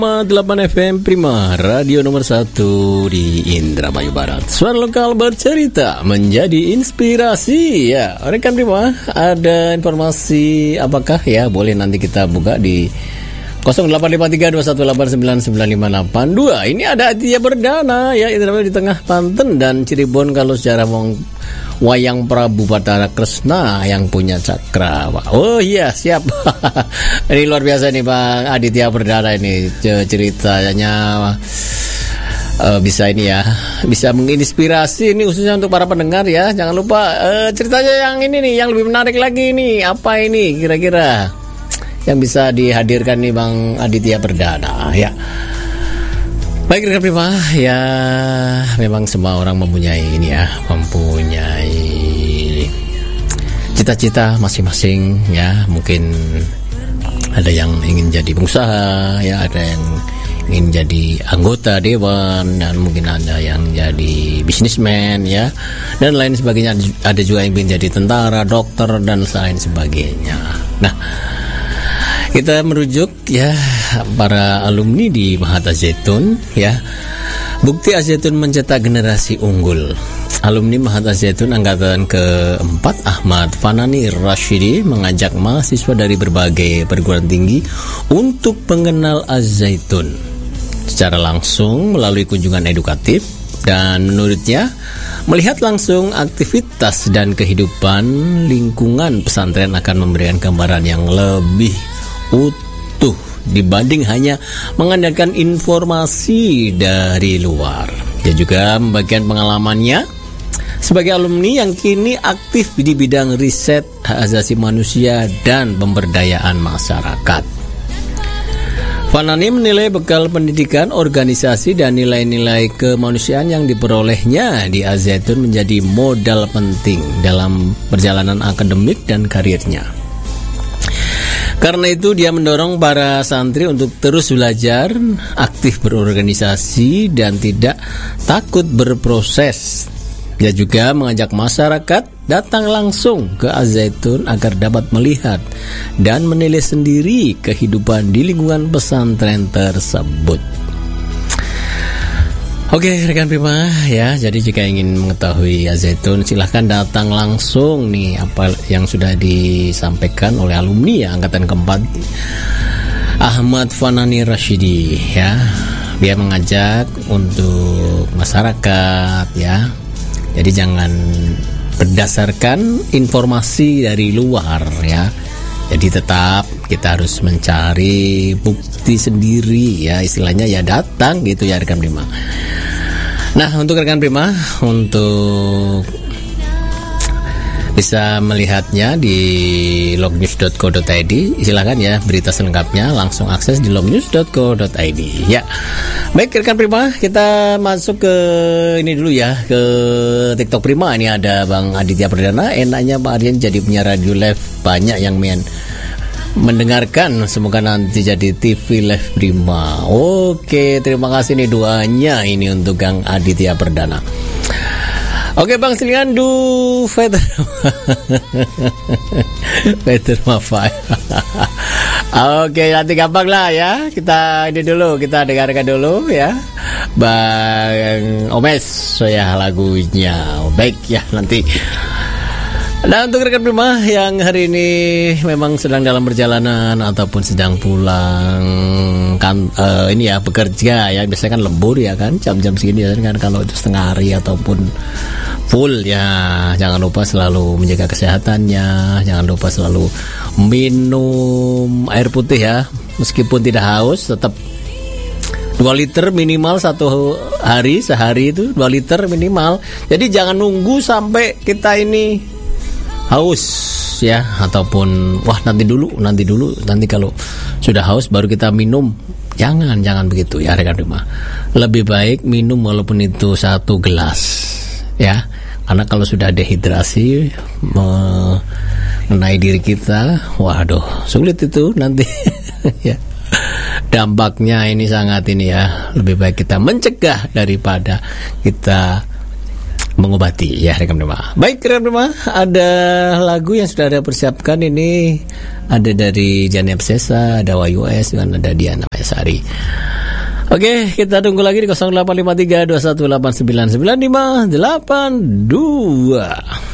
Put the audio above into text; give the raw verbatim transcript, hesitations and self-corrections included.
delapan F M Prima, radio nomor satu di Indramayu Barat. Suara lokal bercerita menjadi inspirasi. Ya, rekan Prima, ada informasi apakah ya? Boleh nanti kita buka di nol delapan lima tiga dua satu delapan sembilan sembilan lima delapan dua. Ini ada hadiah perdana ya, Indramayu di tengah Banten dan Cirebon kalau secara mong Wayang Prabu Batara Kresna yang punya cakra. Oh iya, siap. Ini luar biasa nih Bang Aditya Perdana ini ceritanya uh, bisa ini ya, bisa menginspirasi ini khususnya untuk para pendengar ya. Jangan lupa uh, ceritanya yang ini nih, yang lebih menarik lagi nih. Apa ini kira-kira yang bisa dihadirkan nih Bang Aditya Perdana ya. Baik rekan Prima, ya memang semua orang mempunyai ini ya, mempunyai cita-cita masing-masing ya. Mungkin ada yang ingin jadi pengusaha ya, ada yang ingin jadi anggota dewan, dan mungkin ada yang jadi bisnismen ya, dan lain sebagainya. Ada juga yang ingin jadi tentara, dokter, dan lain sebagainya. Nah, kita merujuk ya para alumni di Mahat Az-Zaitun ya. Bukti Az-Zaitun mencetak generasi unggul. Alumni Mahat Az-Zaitun angkatan keempat Ahmad Fanani Rashidi mengajak mahasiswa dari berbagai perguruan tinggi untuk mengenal Az-Zaitun secara langsung melalui kunjungan edukatif, dan menurutnya melihat langsung aktivitas dan kehidupan lingkungan pesantren akan memberikan gambaran yang lebih utuh dibanding hanya mengandalkan informasi dari luar. Dia juga membagikan pengalamannya sebagai alumni yang kini aktif di bidang riset hak asasi manusia dan pemberdayaan masyarakat. Fanani menilai bekal pendidikan, organisasi, dan nilai-nilai kemanusiaan yang diperolehnya di Az-Zaitun menjadi modal penting dalam perjalanan akademik dan karirnya. Karena itu dia mendorong para santri untuk terus belajar, aktif berorganisasi, dan tidak takut berproses. Dia juga mengajak masyarakat datang langsung ke Az-Zaitun agar dapat melihat dan menilai sendiri kehidupan di lingkungan pesantren tersebut. Oke rekan Prima ya, jadi jika ingin mengetahui Az-Zaitun silahkan datang langsung nih apa yang sudah disampaikan oleh alumni ya angkatan keempat Ahmad Fanani Rashidi ya. Dia mengajak untuk masyarakat ya, jadi jangan berdasarkan informasi dari luar ya. Jadi tetap kita harus mencari bukti sendiri ya, istilahnya ya datang gitu ya rekan Prima. Nah untuk rekan Prima, untuk bisa melihatnya di lognews dot co dot i d, silakan ya berita selengkapnya langsung akses di lognews dot co dot i d ya. Baik rekan Prima, kita masuk ke ini dulu ya, ke TikTok Prima. Ini ada Bang Aditya Perdana. Enaknya Pak Aryan jadi punya radio live, banyak yang men mendengarkan, semoga nanti jadi T V live Prima. Oke, terima kasih nih doanya ini untuk Kang Aditya Perdana. Oke Bang Silian du Feather Feather Mafai. Oke, nanti gampang lah ya. Kita ini dulu, kita dengarkan dulu ya Bang Omes ya lagunya. Baik ya nanti. Nah untuk rekan Prima yang hari ini memang sedang dalam perjalanan ataupun sedang pulang kan uh, ini ya bekerja ya, biasanya kan lembur ya kan jam-jam segini ya kan, kalau itu setengah hari ataupun full ya, jangan lupa selalu menjaga kesehatannya, jangan lupa selalu minum air putih ya, meskipun tidak haus tetap dua liter minimal satu hari, sehari itu dua liter minimal. Jadi jangan nunggu sampai kita ini haus ya, ataupun wah nanti dulu, nanti dulu, nanti kalau sudah haus baru kita minum. Jangan, jangan begitu ya rekan Prima. Lebih baik minum walaupun itu satu gelas ya, karena kalau sudah dehidrasi mengenai diri kita, waduh sulit itu nanti ya. Dampaknya ini sangat ini ya, lebih baik kita mencegah daripada kita mengobati ya rekam Dema. Baik rekam Dema, ada lagu yang sudah ada persiapkan ini, ada dari Jani Absesa, ada Y U S dan ada Diana Mayasari. Oke, kita tunggu lagi di nol delapan lima tiga dua satu delapan sembilan sembilan lima delapan dua.